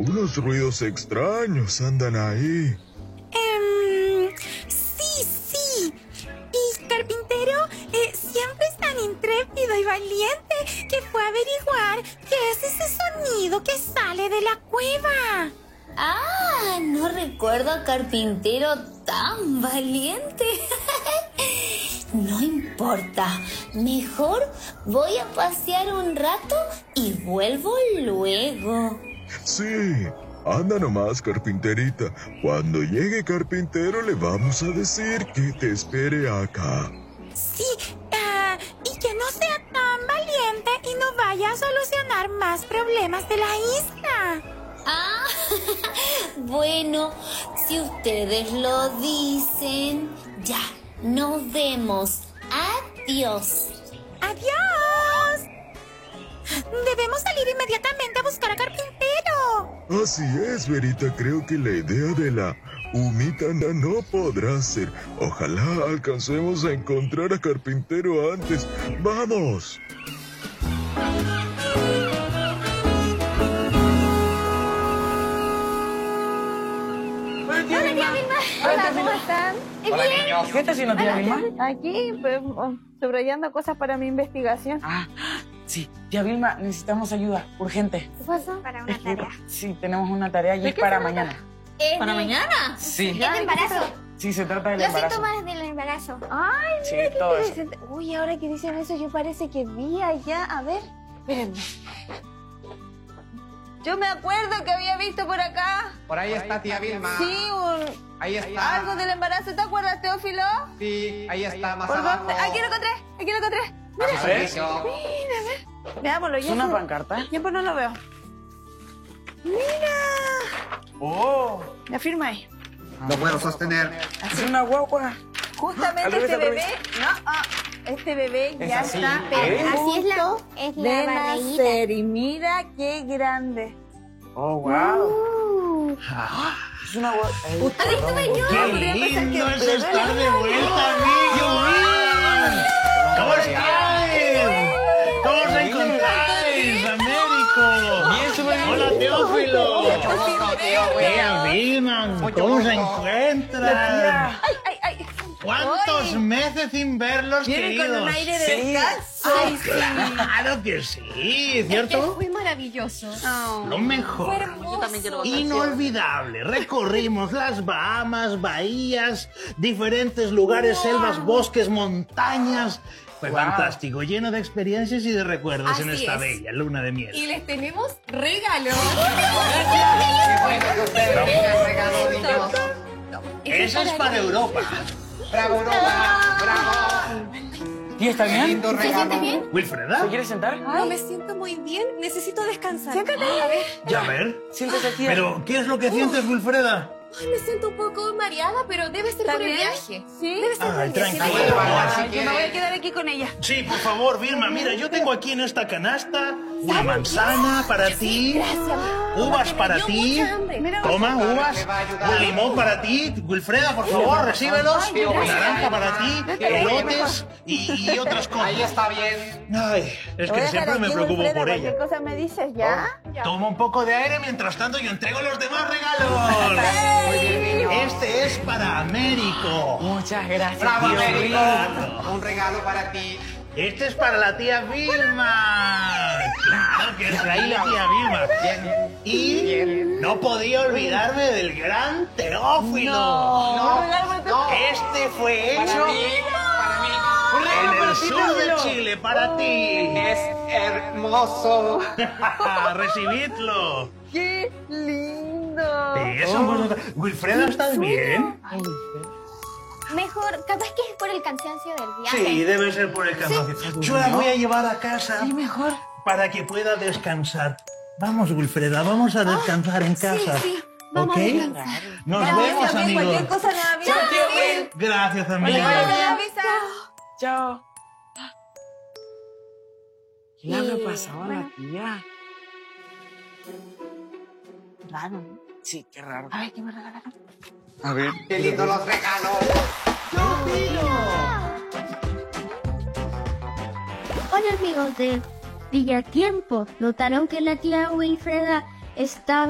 Unos ruidos extraños andan ahí. Sí. Y Carpintero siempre es tan intrépido y valiente que fue a averiguar qué es ese sonido que sale de la cueva. Ah, no recuerdo a Carpintero tan valiente. No importa, mejor voy a pasear un rato y vuelvo luego. Sí, anda nomás, Carpinterita. Cuando llegue Carpintero le vamos a decir que te espere acá. Sí, y que no sea tan valiente y no vaya a solucionar más problemas de la isla. Ah, bueno, si ustedes lo dicen, ya, nos vemos. Adiós. ¡Adiós! Debemos salir inmediatamente a buscar a Carpintero. Así es, Verita. Creo que la idea de la humita no podrá ser. Ojalá alcancemos a encontrar a Carpintero antes. ¡Vamos! Hola, tía Vilma. Hola, ¿cómo están? Hola, niños. ¿Qué está haciendo, tía Vilma? Aquí, pues, subrayando cosas para mi investigación. Ah, sí. Tía Vilma, necesitamos ayuda, urgente. ¿Qué pasó? Para una tarea. Sí, tenemos una tarea y es para mañana. ¿Para mañana? Sí. ¿Es de embarazo? Sí, se trata del Los embarazo. síntomas del embarazo. Ay, Sí, mira qué todo eso. interesante. Uy, ahora que dicen eso, yo parece que vi allá. A ver, espérenme. Yo me acuerdo que había visto por acá. Por ahí está tía Vilma. Sí, Ahí está. algo del embarazo. ¿Te acuerdas, Teófilo? Sí, ahí está, más ¿Por abajo. dónde? Aquí lo encontré, aquí lo encontré. A su servicio. Veámoslo. ¿Es ya una hace pancarta? tiempo no lo veo. Mira. ¡Oh! La firma ahí. Lo puedo sostener. Es una guagua. Justamente Al revés, este al bebé, revés. este bebé Es ya así, está ¿eh? a Así punto es la de barriguita. nacer. Y mira qué grande. ¡Oh, wow! Es una guagua. Qué lindo es estar de vuelta, amigos. ¿Cómo estáis? ¿Cómo os encontráis, Américo? Bien, súper bien. Hola, Teófilo. Tío, Tía Vilma, ¿cómo se encuentran? Ay. ¿Cuántos Ay. meses sin verlos, Viene con queridos? un aire de Sí. descanso. Ay, sí. Claro que sí, ¿cierto? Fue maravilloso. Lo mejor. Inolvidable. Recorrimos las Bahamas, bahías, diferentes lugares, selvas, bosques, montañas. Fue Wow. fantástico, lleno de experiencias y de recuerdos en Así esta es. bella luna de miel. Y les tenemos regalos. Qué bueno que ustedes tengan regalo, niños. Eso es para Europa. ¡Bravo, Europa! ¡Bravo! ¿Tía, está ¡Qué bien? lindo regalo! ¿Wilfreda? ¿Se quiere sentar? No me siento muy bien. Necesito descansar. Siéntate. A ver. Ya ver. Siéntese, tía. Pero, ¿qué es lo que sientes, Wilfreda? Ay, me siento un poco mareada, pero debe ser ¿Está por el bien? viaje. Sí. Debe ser por Ay, el viaje. tranquila. Puede bailar si Yo me voy a quiere. quedar aquí con ella. Sí, por favor, Vilma, mira, yo tengo aquí en esta canasta una manzana para ti, uvas para ti, toma uvas, Me va a ayudar. un limón para ti, Wilfreda, por favor, recíbelos, Tío, naranja para ti, elotes y otras cosas. Ahí está bien. Ay, es Voy a que dejar siempre me aquí, preocupo Wilfreda, por cualquier ella. cosa me dices, ¿ya? Toma un poco de aire, mientras tanto yo entrego los demás regalos. Muy bien, niños. Este es para Américo. Muchas gracias, ¡Bravo, tío. Américo! Un regalo para ti. Este es para la tía Vilma. Claro que es ahí la tía Vilma. Bien. Y no podía olvidarme del gran Teófilo. No. Este fue Para hecho mí. Para mí. en el sur de Chile para ti. Es hermoso. Recibidlo. ¡Qué lindo! Sí, es un buen- Wilfreda, ¿estás bien? Mejor, capaz que es por el cansancio del viaje. Sí, debe ser por el cansancio. Yo la voy a llevar a casa. Sí, mejor. Para que pueda descansar. Vamos, Wilfreda, vamos a descansar en casa. sí, vamos ¿Ok? a descansar. Nos Gracias, vemos, también, amigos. cualquier cosa me avisa. Gracias, amigos. Me avisa. Chao. ¿Qué le habrá pasado a la tía? Raro. Sí, qué raro. A ver, ¿qué me regalaron? A ver. ¡Qué lindo los regalos! Hola amigos de Villatiempo. ¿Notaron que la tía Wilfreda estaba